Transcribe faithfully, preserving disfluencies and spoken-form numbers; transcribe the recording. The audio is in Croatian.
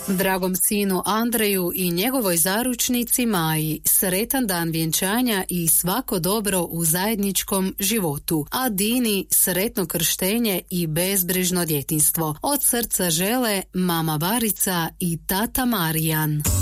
Dragom sinu Andreju i njegovoj zaručnici Maji sretan dan vjenčanja i svako dobro u zajedničkom životu, a Dini sretno krštenje i bezbrižno djetinjstvo. Od srca žele mama Varica i tata Marijan.